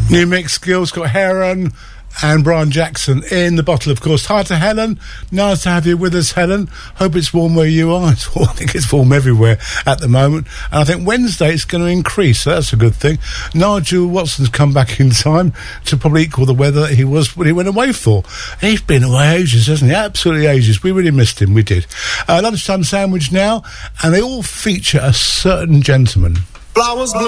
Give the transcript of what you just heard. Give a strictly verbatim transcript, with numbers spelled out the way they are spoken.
New Mix Skills got Heron and Brian Jackson in the bottle, of course. Hi to Helen. Nice to have you with us, Helen. Hope it's warm where you are. It's warm. I think it's warm everywhere at the moment. And I think Wednesday it's going to increase, so that's a good thing. Nigel Watson's come back in time to probably equal the weather that he was when he went away for. He's been away ages, hasn't he? Absolutely ages. We really missed him. We did. Uh, lunchtime sandwich now, and they all feature a certain gentleman. Flowers bloom